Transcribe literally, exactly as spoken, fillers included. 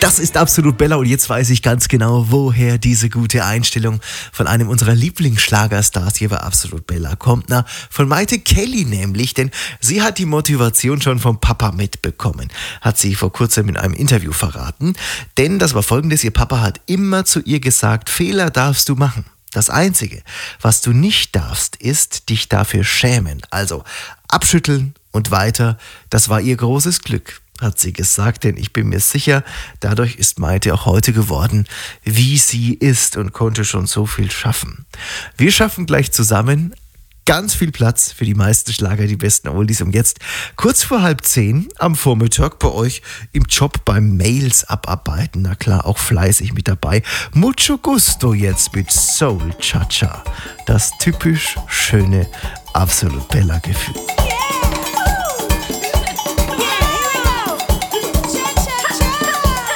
Das ist Absolut Bella und jetzt weiß ich ganz genau, woher diese gute Einstellung von einem unserer Lieblingsschlagerstars hier bei Absolut Bella kommt. Na, von Maite Kelly nämlich, denn sie hat die Motivation schon vom Papa mitbekommen, hat sie vor kurzem in einem Interview verraten. Denn das war folgendes, ihr Papa hat immer zu ihr gesagt, Fehler darfst du machen. Das Einzige, was du nicht darfst, ist dich dafür schämen. Also abschütteln und weiter, das war ihr großes Glück, hat sie gesagt, denn ich bin mir sicher, dadurch ist Maite auch heute geworden, wie sie ist und konnte schon so viel schaffen. Wir schaffen gleich zusammen ganz viel Platz für die meisten Schlager, die besten Oldies. Und jetzt kurz vor halb zehn am Vormittag bei euch im Job beim Mails abarbeiten. Na klar, auch fleißig mit dabei. Mucho Gusto jetzt mit Soul Cha-Cha. Das typisch schöne Absolut Bella Gefühl.